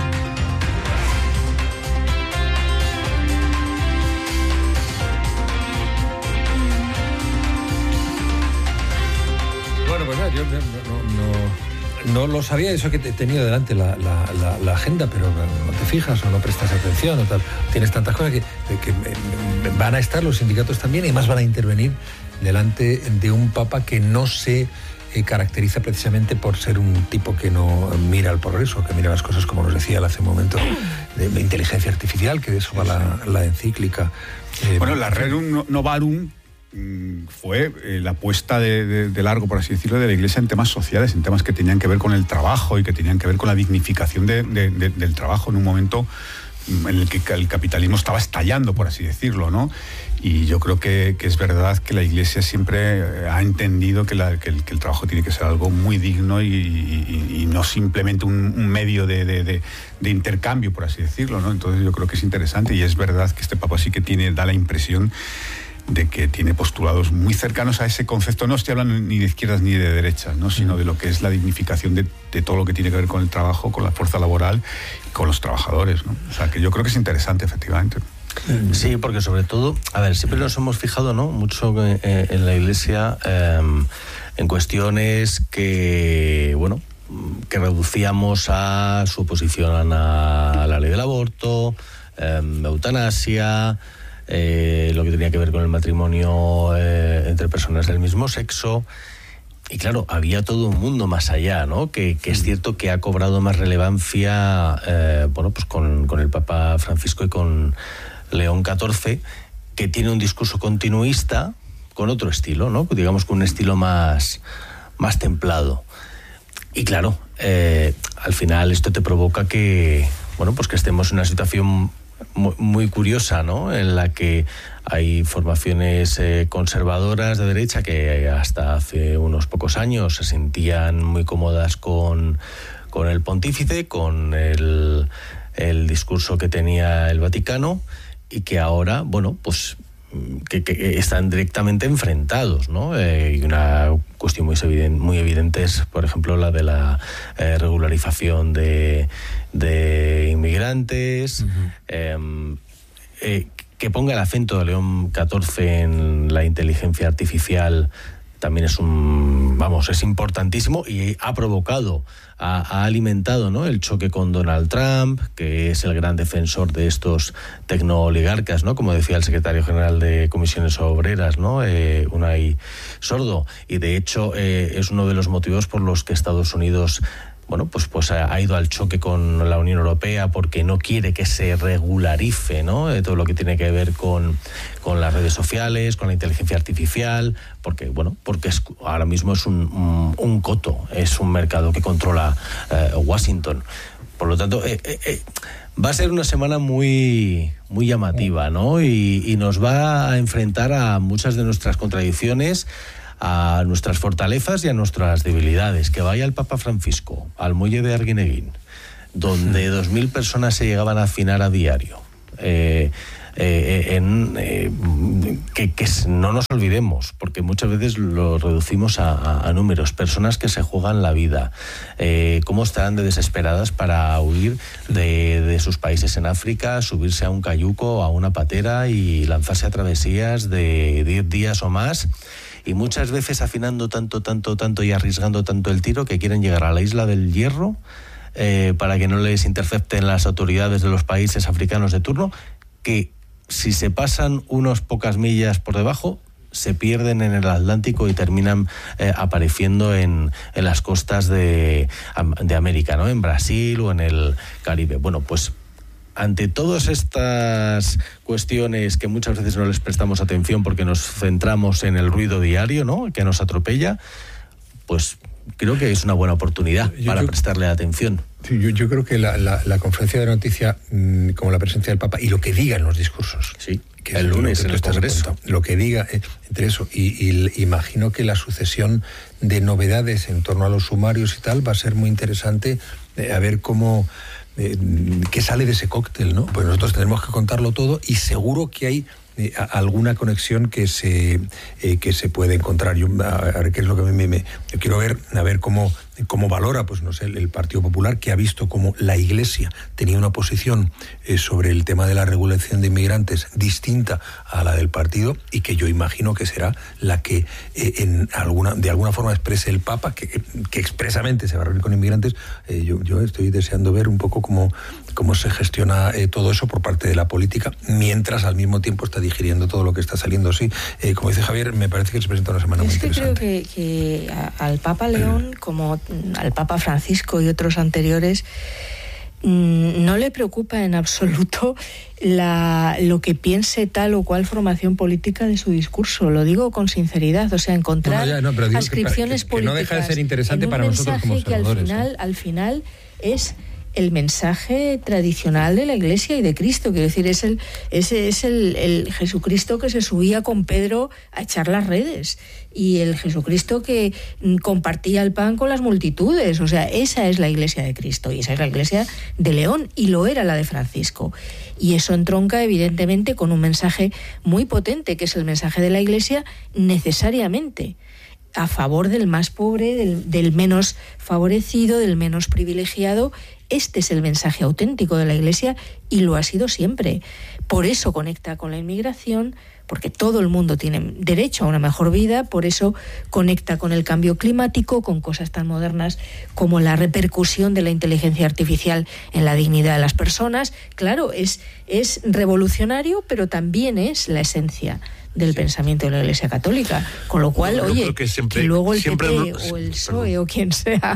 Bueno, pues nada, yo no, no, no, no lo sabía, eso que te he tenido delante la, la, la, la agenda, pero no te fijas o no prestas atención o tal. Tienes tantas cosas que, que van a estar los sindicatos también y además van a intervenir delante de un papa que no se eh, caracteriza precisamente por ser un tipo que no mira al progreso, que mira las cosas, como nos decía él hace un momento, de, de inteligencia artificial, que de eso va la, la encíclica. Eh, bueno, la Rerum Novarum fue eh, la apuesta de, de, de largo, por así decirlo, de la Iglesia en temas sociales, en temas que tenían que ver con el trabajo y que tenían que ver con la dignificación de, de, de, del trabajo en un momento en el que el capitalismo estaba estallando, por así decirlo, ¿no? Y yo creo que, que es verdad que la Iglesia siempre ha entendido que, la, que, el, que el trabajo tiene que ser algo muy digno y, y, y no simplemente un, un medio de, de, de, de intercambio, por así decirlo, ¿no? Entonces yo creo que es interesante y es verdad que este Papa sí que tiene, da la impresión de que tiene postulados muy cercanos a ese concepto. No estoy hablando ni de izquierdas ni de derechas, ¿no? Sino de lo que es la dignificación de, de todo lo que tiene que ver con el trabajo, con la fuerza laboral y con los trabajadores, ¿no? O sea, que yo creo que es interesante, efectivamente. Sí, porque sobre todo, a ver, siempre nos hemos fijado, ¿no?, mucho eh, en la Iglesia eh, en cuestiones que, bueno, que reducíamos a su oposición a la ley del aborto, eh, eutanasia, eh, lo que tenía que ver con el matrimonio eh, entre personas del mismo sexo. Y claro, había todo un mundo más allá, ¿no? Que, que es cierto que ha cobrado más relevancia, eh, bueno, pues con, con el Papa Francisco y con León catorce, que tiene un discurso continuista con otro estilo, ¿no? Digamos con un estilo más, más templado. Y claro, eh, al final esto te provoca que, bueno, pues que estemos en una situación muy, muy curiosa, ¿no? En la que hay formaciones eh, conservadoras de derecha que hasta hace unos pocos años se sentían muy cómodas con, con el pontífice, con el, el discurso que tenía el Vaticano, y que ahora, bueno, pues que, que están directamente enfrentados, ¿no? Eh, y una cuestión muy evidente, muy evidente es, por ejemplo, la de la eh, regularización de, de inmigrantes, uh-huh. eh, eh, que ponga el acento de León catorce en la inteligencia artificial también es un, vamos, es importantísimo y ha provocado, ha, ha alimentado, ¿no?, el choque con Donald Trump, que es el gran defensor de estos tecnooligarcas, ¿no?, como decía el secretario general de Comisiones Obreras, ¿no?, eh, Unai Sordo, y de hecho eh, es uno de los motivos por los que Estados Unidos, bueno, pues, pues ha ido al choque con la Unión Europea porque no quiere que se regularice, ¿no?, todo lo que tiene que ver con, con las redes sociales, con la inteligencia artificial, porque, bueno, porque es, ahora mismo es un, un, un coto, es un mercado que controla eh, Washington. por lo tanto, eh, eh, eh, va a ser una semana muy, muy llamativa, ¿no? Y, y nos va a enfrentar a muchas de nuestras contradicciones, a nuestras fortalezas y a nuestras debilidades. Que vaya el Papa Francisco al muelle de Arguineguín, donde dos mil personas se llegaban a afinar a diario. Eh, eh, en, eh, que, que no nos olvidemos, porque muchas veces lo reducimos a, a, a números, personas que se juegan la vida, eh, cómo estarán de desesperadas para huir de, de sus países en África, subirse a un cayuco, a una patera y lanzarse a travesías de diez días o más, y muchas veces afinando tanto, tanto, tanto y arriesgando tanto el tiro que quieren llegar a la isla del Hierro eh, para que no les intercepten las autoridades de los países africanos de turno, que si se pasan unas pocas millas por debajo, se pierden en el Atlántico y terminan eh, apareciendo en, en las costas de, de América, ¿no? En Brasil o en el Caribe. Bueno, pues ante todas estas cuestiones que muchas veces no les prestamos atención porque nos centramos en el ruido diario, ¿no?, que nos atropella, pues creo que es una buena oportunidad yo, para yo, prestarle atención. Yo, yo creo que la, la, la conferencia de noticia, mmm, como la presencia del Papa, y lo que digan los discursos, sí, que el lunes en el Congreso, lo que diga eh, entre eso, y, y imagino que la sucesión de novedades en torno a los sumarios y tal va a ser muy interesante, eh, a ver cómo, eh, qué sale de ese cóctel, ¿no? Pues nosotros tenemos que contarlo todo y seguro que hay Eh, a, alguna conexión que se eh, que se puede encontrar. Yo a, a ver qué es lo que me, me, me yo quiero ver, a ver cómo cómo valora, pues no sé, el, el Partido Popular, que ha visto cómo la Iglesia tenía una posición eh, sobre el tema de la regulación de inmigrantes distinta a la del partido, y que yo imagino que será la que eh, en alguna de alguna forma exprese el Papa, que, que expresamente se va a reunir con inmigrantes. Eh, yo, yo estoy deseando ver un poco cómo cómo se gestiona eh, todo eso por parte de la política, mientras al mismo tiempo está digiriendo todo lo que está saliendo. Sí, eh, como dice Javier, me parece que se presenta una semana es muy que interesante. Creo que, que a, al Papa León, como al Papa Francisco y otros anteriores, mmm, no le preocupa en absoluto la, lo que piense tal o cual formación política de su discurso. Lo digo con sinceridad, o sea, encontrar no, no, ya, no, ascripciones que, que, políticas. Que no deja de ser interesante para nosotros como observadores. Que al final, ¿eh? al final es el mensaje tradicional de la Iglesia y de Cristo. Quiero decir, es el ese es el, el Jesucristo que se subía con Pedro a echar las redes, y el Jesucristo que compartía el pan con las multitudes. O sea, esa es la Iglesia de Cristo, y esa es la Iglesia de León, y lo era la de Francisco. Y eso entronca evidentemente con un mensaje muy potente, que es el mensaje de la Iglesia necesariamente a favor del más pobre, del, del menos favorecido, del menos privilegiado. Este es el mensaje auténtico de la Iglesia, y lo ha sido siempre. Por eso conecta con la inmigración, porque todo el mundo tiene derecho a una mejor vida. Por eso conecta con el cambio climático, con cosas tan modernas como la repercusión de la inteligencia artificial en la dignidad de las personas. Claro, es, es revolucionario, pero también es la esencia del sí. pensamiento de la Iglesia Católica, con lo cual, no, oye, que, siempre, que luego el P P no, o el P S O E perdón. o quien sea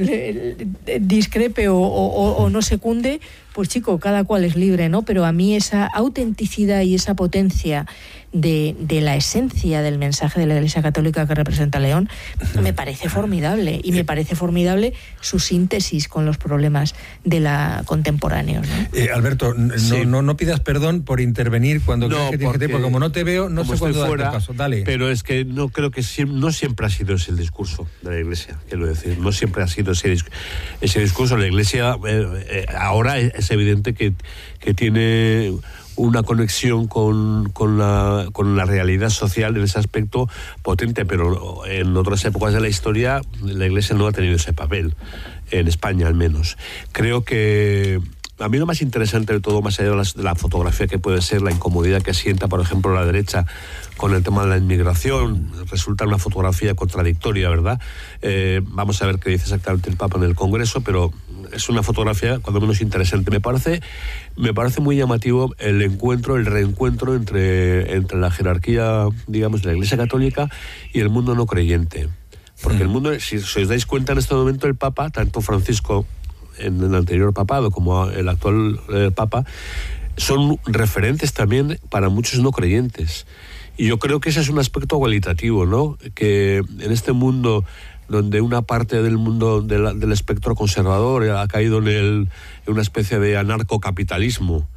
discrepe o, o, o no secunde, pues chico, cada cual es libre, ¿no? Pero a mí esa autenticidad y esa potencia de, de la esencia del mensaje de la Iglesia Católica que representa León me parece formidable, y me parece formidable su síntesis con los problemas de la contemporáneos, ¿no? Eh, Alberto, no, sí. no, no pidas perdón por intervenir cuando no, crees que tienes que, porque como no te veo, no sé cuándo darte paso. Dale. Pero es que no creo que siempre, no siempre ha sido ese el discurso de la Iglesia, quiero decir, no siempre ha sido ese, ese discurso. La Iglesia eh, eh, ahora es evidente que, que tiene una conexión con, con, la, con la realidad social en ese aspecto potente, pero en otras épocas de la historia la Iglesia no ha tenido ese papel, en España al menos. Creo que a mí lo más interesante de todo, más allá de la, de la fotografía, que puede ser la incomodidad que sienta, por ejemplo, la derecha con el tema de la inmigración, resulta una fotografía contradictoria, ¿verdad? Eh, vamos a ver qué dice exactamente el Papa en el Congreso, pero es una fotografía cuando menos interesante. Me parece, me parece muy llamativo el encuentro, el reencuentro entre, entre la jerarquía, digamos, de la Iglesia Católica y el mundo no creyente. Porque el mundo, si, si os dais cuenta, en este momento el Papa, tanto Francisco en el anterior papado como el actual eh, Papa, son referentes también para muchos no creyentes. Y yo creo que ese es un aspecto cualitativo, ¿no? Que en este mundo donde una parte del mundo de la, del espectro conservador ha caído en, el, en una especie de anarcocapitalismo,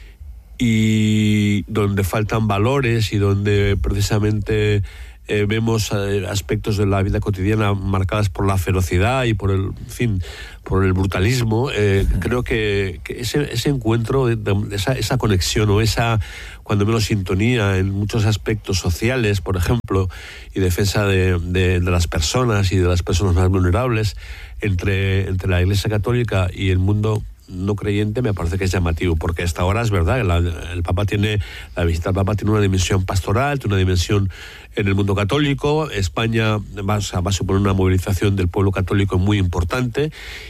y donde faltan valores y donde precisamente eh, vemos eh, aspectos de la vida cotidiana marcadas por la ferocidad y por el, en fin, por el brutalismo. Eh, creo que, que ese, ese encuentro, de, de esa, esa conexión o esa, cuando menos sintonía en muchos aspectos sociales, por ejemplo, y defensa de, de, de las personas y de las personas más vulnerables entre, entre la Iglesia Católica y el mundo no creyente, me parece que es llamativo, porque hasta ahora es verdad, la, el Papa tiene, la visita al Papa tiene una dimensión pastoral, tiene una dimensión en el mundo católico. España va, o sea, va a suponer una movilización del pueblo católico muy importante,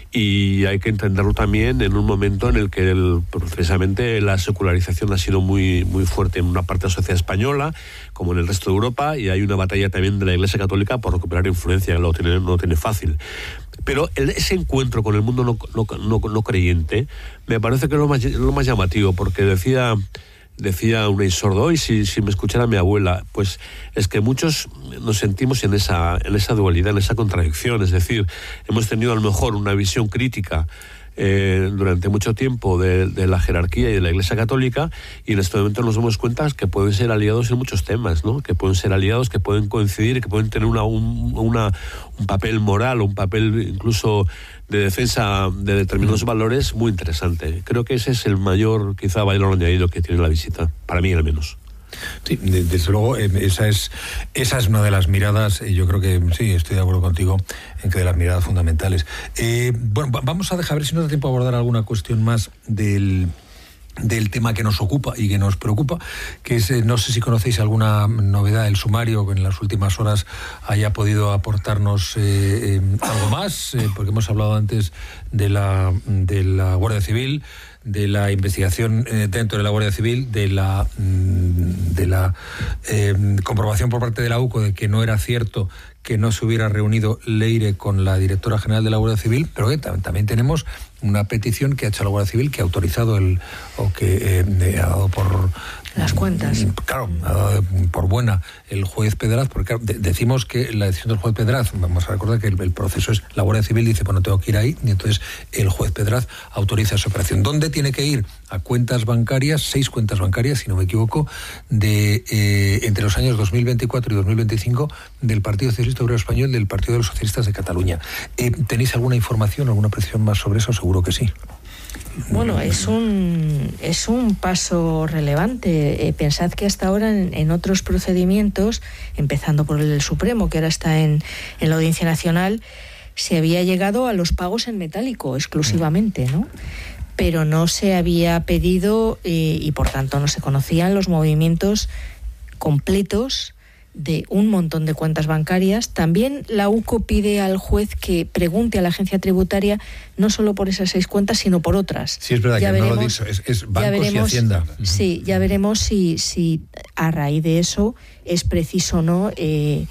y hay que entenderlo también en un momento en el que el, precisamente la secularización ha sido muy, muy fuerte en una parte de la sociedad española, como en el resto de Europa, y hay una batalla también de la Iglesia Católica por recuperar influencia, que no lo tiene, no lo tiene fácil. Pero el, ese encuentro con el mundo no, no, no, no creyente me parece que es lo más, lo más llamativo, porque decía, decía Unai Sordo, hoy si, si me escuchara mi abuela, pues es que muchos nos sentimos en esa, en esa dualidad, en esa contradicción. Es decir, hemos tenido a lo mejor una visión crítica Eh, durante mucho tiempo de, de la jerarquía y de la Iglesia Católica, y en este momento nos damos cuenta que pueden ser aliados en muchos temas, ¿no? Que pueden ser aliados, que pueden coincidir, que pueden tener una, un, una, un papel moral o un papel incluso de defensa de determinados mm. valores muy interesante. Creo que ese es el mayor, quizá, valor añadido que tiene la visita, para mí al menos. Sí, desde luego, esa es esa es una de las miradas, yo creo que sí, estoy de acuerdo contigo en que de las miradas fundamentales. Eh, bueno, vamos a dejar, a ver si nos da tiempo a abordar alguna cuestión más del del tema que nos ocupa y que nos preocupa, que es, no sé si conocéis alguna novedad, el sumario que en las últimas horas haya podido aportarnos eh, eh, algo más, eh, porque hemos hablado antes de la, de la Guardia Civil, de la investigación eh, dentro de la Guardia Civil, de la de la eh, comprobación por parte de la U C O de que no era cierto que no se hubiera reunido Leire con la directora general de la Guardia Civil, pero que también, también tenemos una petición que ha hecho la Guardia Civil, que ha autorizado el o que eh, ha dado por las cuentas. Claro, ha dado por buena el juez Pedraz, porque claro, de, decimos que la decisión del juez Pedraz, vamos a recordar que el, el proceso es, la Guardia Civil dice, bueno, tengo que ir ahí, y entonces el juez Pedraz autoriza esa operación. ¿Dónde tiene que ir? A cuentas bancarias, seis cuentas bancarias, si no me equivoco, de eh, entre los años dos mil veinticuatro y dos mil veinticinco del Partido Socialista Obrero Español, del Partido de los Socialistas de Cataluña. Eh, ¿Tenéis alguna información, alguna precisión más sobre eso? Seguro que sí. Bueno, es un es un paso relevante. Eh, pensad que hasta ahora en, en otros procedimientos, empezando por el Supremo, que ahora está en, en la Audiencia Nacional, se había llegado a los pagos en metálico exclusivamente, ¿no? Pero no se había pedido eh, y por tanto no se conocían los movimientos completos de un montón de cuentas bancarias. También la U C O pide al juez que pregunte a la agencia tributaria no solo por esas seis cuentas, sino por otras. Sí, es verdad, ya que veremos, no lo he dicho, es, es bancos veremos, y Hacienda. Sí, ya veremos si, si a raíz de eso es preciso o no eh,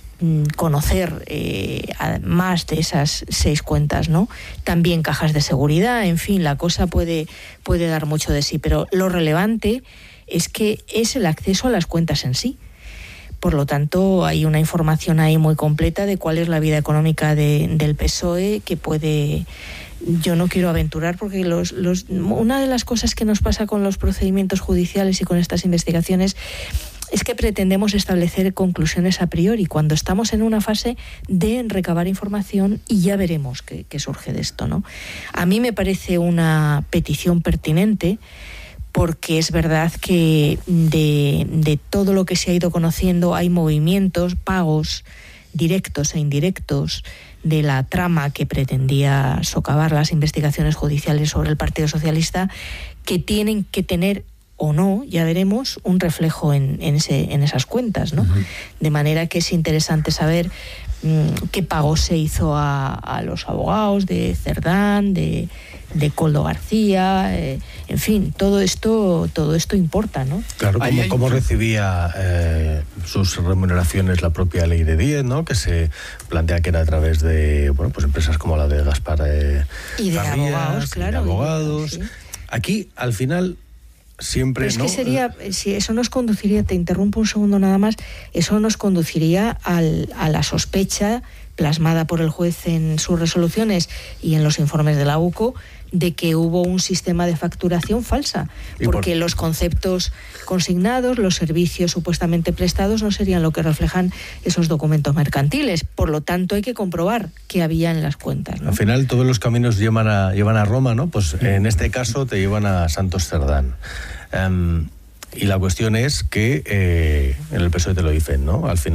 conocer eh, más de esas seis cuentas, ¿no? También cajas de seguridad, en fin, la cosa puede, puede dar mucho de sí, pero lo relevante es que es el acceso a las cuentas en sí. Por lo tanto, hay una información ahí muy completa de cuál es la vida económica de, del P S O E, que puede... Yo no quiero aventurar porque los, los, una de las cosas que nos pasa con los procedimientos judiciales y con estas investigaciones es que pretendemos establecer conclusiones a priori cuando estamos en una fase de recabar información y ya veremos qué, qué surge de esto, ¿no? A mí me parece una petición pertinente, porque es verdad que de, de todo lo que se ha ido conociendo hay movimientos, pagos directos e indirectos de la trama que pretendía socavar las investigaciones judiciales sobre el Partido Socialista, que tienen que tener o no, ya veremos, un reflejo en, en, ese, en esas cuentas, ¿no? Uh-huh. De manera que es interesante saber mmm, qué pago se hizo a, a los abogados de Cerdán, de... de Coldo García, eh, en fin, todo esto todo esto importa, ¿no? Claro, como, cómo recibía eh, sus remuneraciones la propia Ley de diez, ¿no? Que se plantea que era a través de, bueno, pues empresas como la de Gaspar eh, y de Farrías, abogados, claro. Y de abogados. Y de, sí. Aquí, al final, siempre, Pero es ¿no? que sería, si eso nos conduciría, te interrumpo un segundo nada más, eso nos conduciría al, a la sospecha plasmada por el juez en sus resoluciones y en los informes de la U C O, de que hubo un sistema de facturación falsa, porque por... los conceptos consignados, los servicios supuestamente prestados no serían lo que reflejan esos documentos mercantiles. Por lo tanto, hay que comprobar qué había en las cuentas, ¿no? Al final, todos los caminos llevan a, llevan a Roma, ¿no? Pues en este caso te llevan a Santos Cerdán. Um, y la cuestión es que eh, en el P S O E te lo dicen, ¿no? Al final